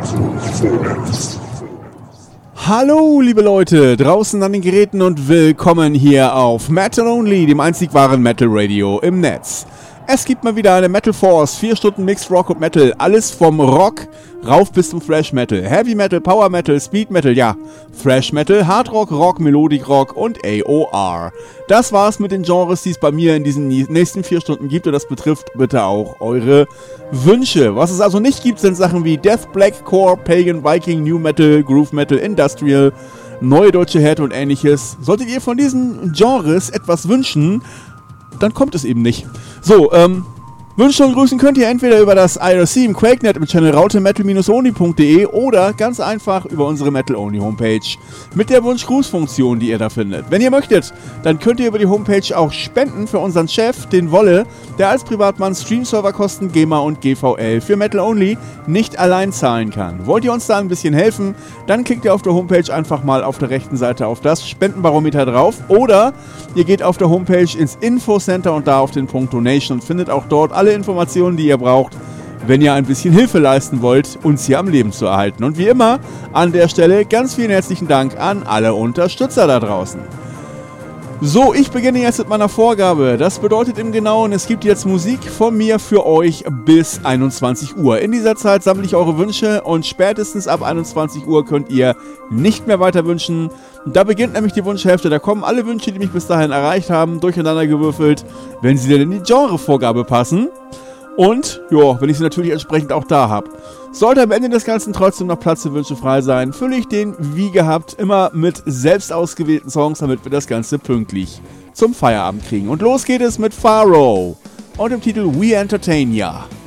Hallo liebe Leute, draußen an den Geräten und willkommen hier auf Metal Only, dem einzig wahren Metal Radio im Netz. Es gibt mal wieder eine Metal Force, 4 Stunden Mixed Rock und Metal, alles vom Rock rauf bis zum Thrash Metal, Heavy Metal, Power Metal, Speed Metal, ja, Thrash Metal, Hard Rock, Rock, Melodic Rock und AOR. Das war's mit den Genres, die es bei mir in diesen nächsten 4 Stunden gibt und das betrifft bitte auch eure Wünsche. Was es also nicht gibt, sind Sachen wie Death, Blackcore, Pagan, Viking, New Metal, Groove Metal, Industrial, neue deutsche Härte und ähnliches. Solltet ihr von diesen Genres etwas wünschen, dann kommt es eben nicht. So, wünschen und grüßen könnt ihr entweder über das IRC im QuakeNet im Channel raute-metal-only.de oder ganz einfach über unsere Metal-Only Homepage mit der Wunsch-Gruß-Funktion, die ihr da findet. Wenn ihr möchtet, dann könnt ihr über die Homepage auch spenden für unseren Chef, den Wolle, der als Privatmann Stream-Serverkosten, GEMA und GVL für Metal-Only nicht allein zahlen kann. Wollt ihr uns da ein bisschen helfen, dann klickt ihr auf der Homepage einfach mal auf der rechten Seite auf das Spendenbarometer drauf oder ihr geht auf der Homepage ins Infocenter und da auf den Punkt Donation und findet auch dort alle Informationen, die ihr braucht, wenn ihr ein bisschen Hilfe leisten wollt, uns hier am Leben zu erhalten. Und wie immer, an der Stelle ganz vielen herzlichen Dank an alle Unterstützer da draußen. So, ich beginne jetzt mit meiner Vorgabe. Das bedeutet im Genauen, es gibt jetzt Musik von mir für euch bis 21 Uhr. In dieser Zeit sammle ich eure Wünsche und spätestens ab 21 Uhr könnt ihr nicht mehr weiter wünschen. Da beginnt nämlich die Wunschhälfte. Da kommen alle Wünsche, die mich bis dahin erreicht haben, durcheinander gewürfelt, wenn sie denn in die Genrevorgabe passen. Und, ja, wenn ich sie natürlich entsprechend auch da habe. Sollte am Ende des Ganzen trotzdem noch Platz für Wünsche frei sein, fülle ich den, wie gehabt, immer mit selbst ausgewählten Songs, damit wir das Ganze pünktlich zum Feierabend kriegen. Und los geht es mit Pharaoh und dem Titel We Entertain Ya.